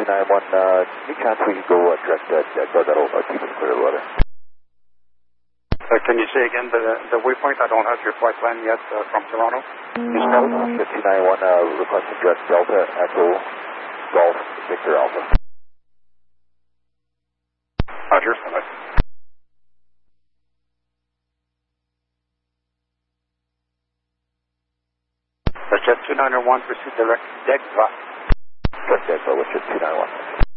291, any chance we can go direct go that'll keep us clear of the weather? Can you say again the waypoint? I don't have your flight plan yet from Toronto. East 291, requesting direct Delta Echo Golf Victor Alpha. Roger, bye. Jet 291, proceed direct DEGVA. Direct DEGVA, with Jet 291.